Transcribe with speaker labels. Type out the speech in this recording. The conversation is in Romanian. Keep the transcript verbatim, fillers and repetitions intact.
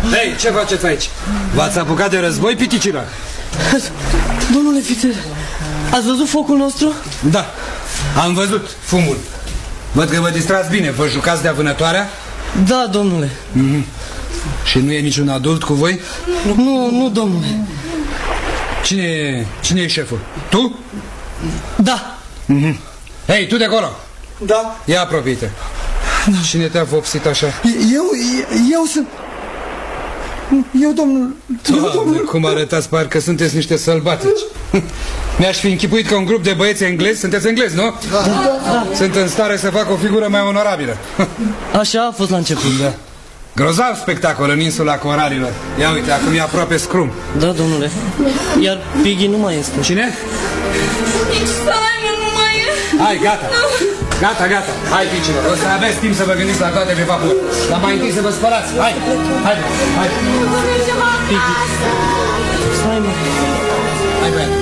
Speaker 1: Hei, ce faceți aici? V-ați apucat de război, piticilor?
Speaker 2: Domnule ofițer, ați văzut focul nostru?
Speaker 1: Da, am văzut fumul. Văd că vă distrați bine, vă jucați de-a vânătoarea?
Speaker 2: Da, domnule.
Speaker 1: Mm-hmm. Și nu e niciun adult cu voi?
Speaker 2: Nu, nu, domnule.
Speaker 1: Cine e, cine e șeful? Tu?
Speaker 2: Da.
Speaker 1: Mm-hmm. Hei, tu de acolo.
Speaker 2: Da.
Speaker 1: Ia apropie-te. Da. Cine te-a vopsit așa?
Speaker 2: Eu, eu sunt... Eu, domnul...
Speaker 1: Doamne, domnul... cum arătați, parcă sunteți niște sălbatici. Mi-aș fi închipuit că un grup de băieți englezi, sunteți englezi, nu?
Speaker 2: Da, da, da.
Speaker 1: Sunt în stare să facă o figură mai onorabilă.
Speaker 2: Așa a fost la început, da.
Speaker 1: Grozav spectacol în insula Coralilor. Ia uite, acum e aproape scrum.
Speaker 2: Da, domnule. Iar Piggy nu mai este.
Speaker 1: Cine?
Speaker 3: Simon nu mai e.
Speaker 1: Hai, gata. Gata, gata. Hai, picilor, o să aveți timp să vă gândiți la toate pe vapor. Dar mai întâi să vă spălați. Hai, hai, hai.
Speaker 3: Nu mergem acasă.
Speaker 2: Simon.
Speaker 1: Hai, băiat.